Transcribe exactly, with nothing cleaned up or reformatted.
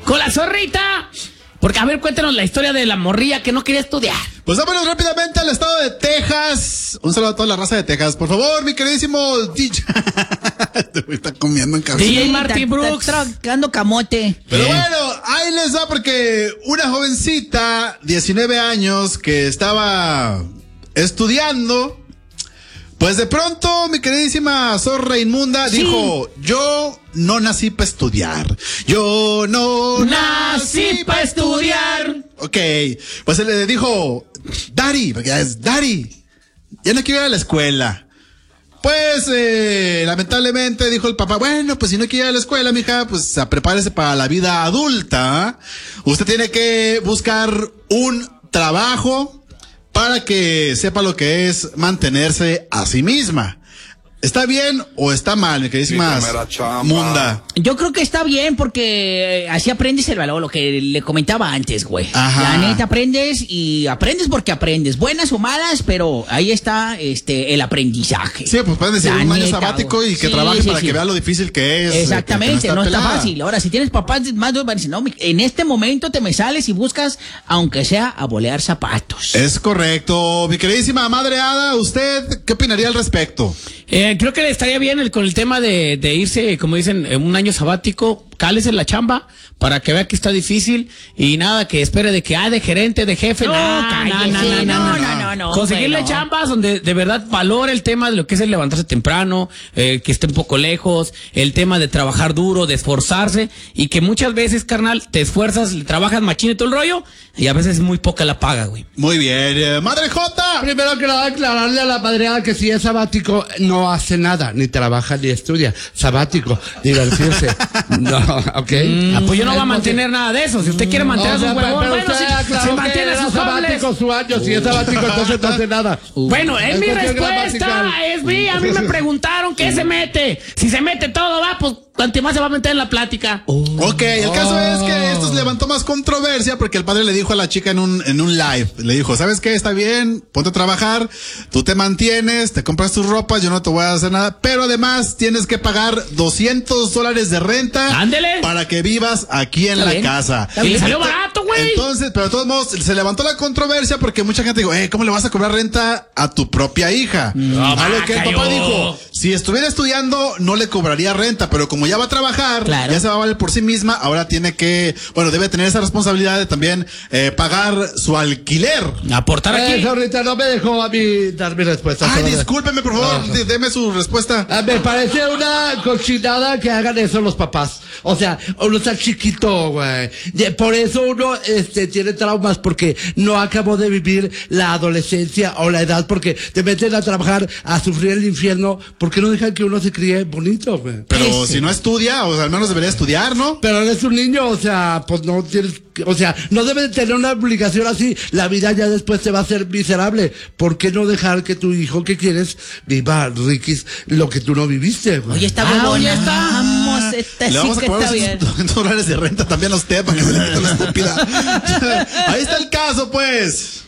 con la zorrita. Porque, a ver, cuéntanos la historia de la morrilla que no quería estudiar. Pues vámonos rápidamente al estado de Texas. Un saludo a toda la raza de Texas. Por favor, mi queridísimo D J. Te está comiendo en cabeza. D J Marty Brooks. Está tragando camote. Pero bueno, ahí les va porque una jovencita, diecinueve años, que estaba estudiando, pues de pronto mi queridísima zorra inmunda sí. dijo, yo no nací para estudiar. Yo no nací para estudiar. Ok, pues él le dijo, Daddy, porque ya es Daddy, ya no quiero ir a la escuela. Pues, eh, lamentablemente dijo el papá, bueno, pues si no quiere ir a la escuela, mija, pues prepárese para la vida adulta. Usted tiene que buscar un trabajo para que sepa lo que es mantenerse a sí misma. ¿Está bien o está mal, mi queridísima Munda? Yo creo que está bien porque así aprendes el valor, lo que le comentaba antes, güey. Ajá. La neta, aprendes y aprendes porque aprendes, buenas o malas, pero ahí está este el aprendizaje. Sí, pues pueden decir La un año neta, sabático y que sí, trabaje sí, para sí. que vea lo difícil que es. Exactamente, que, que no está, pelada. fácil. Ahora, si tienes papás más de van a decir, no, en este momento te me sales y buscas, aunque sea a bolear zapatos. Es correcto. Mi queridísima madre Ada, ¿usted qué opinaría al respecto? Eh, creo que le estaría bien el, con el tema de, de irse, como dicen, en un año sabático, cálese en la chamba para que vea que está difícil y nada, que espere de que, ah, de gerente, de jefe, No, no, cállese, no, no, no, no, no, no, no, conseguirle bueno. chambas donde de verdad valore el tema de lo que es el levantarse temprano, eh, que esté un poco lejos, el tema de trabajar duro, de esforzarse y que muchas veces, carnal, te esfuerzas, trabajas machín y todo el rollo y a veces es muy poca la paga, güey. Muy bien. Eh, madre Jota. Primero que nada, aclararle a la madreada que si es sabático, no hace nada, ni trabaja ni estudia. Sabático, divertirse. No, ok. Mm, ah, pues yo no voy a mantener nada de eso. Si usted quiere mantener O sea, sus huevos, pero bueno, usted si, aclaró si que mantiene era sus sabático hables. su año, si es sabático, entonces no hace nada. Bueno, es Es mi cuestión respuesta, gramatical. es mi, a mí me preguntaron qué se mete. Si se mete todo, va, pues cuanto más se va a meter en la plática. Ok, el caso es que esto levantó más controversia porque el padre le dijo a la chica en un, en un live, le dijo, ¿sabes qué? Está bien, ponte a trabajar, tú te mantienes, te compras tus ropas, yo no te voy a hacer nada, pero además tienes que pagar doscientos dólares de renta. Ándele. Para que vivas aquí en Está la bien. casa. Y le salió barato, güey. Entonces, pero de todos modos, se levantó la controversia porque mucha gente dijo, eh, ¿cómo le vas a cobrar renta a tu propia hija? No, a lo que el cayó. papá dijo, si estuviera estudiando, no le cobraría renta, pero como ya va a trabajar, Claro. ya se va a valer por sí misma, ahora tiene que, bueno, debe tener esa responsabilidad de también eh, pagar su alquiler. Aportar aquí. Eso ahorita no me dejó a mí dar mi respuesta. Ay, todavía. discúlpeme, por favor, d- deme su respuesta. Ah, me parece una cochinada que hagan eso los papás. O sea, uno está chiquito, güey. De- Por eso uno este, tiene traumas, porque no acabó de vivir la adolescencia o la edad, porque te meten a trabajar, a sufrir el infierno, porque no dejan que uno se críe bonito, güey. Pero Ese. si no estudia, o sea, al menos debería estudiar, ¿no? Pero eres un niño, o sea, pues no tienes, o sea, no debes tener una obligación así. La vida ya después te va a hacer miserable. ¿Por qué no dejar que tu hijo que quieres viva, Riquis, lo que tú no viviste, güey? Oye, está Ah, huevona. ya está. Vamos, esta Le sí vamos a que cobrar está bien. doscientos dólares de renta también a usted para que se le quite la estúpida. Ahí está el caso, pues.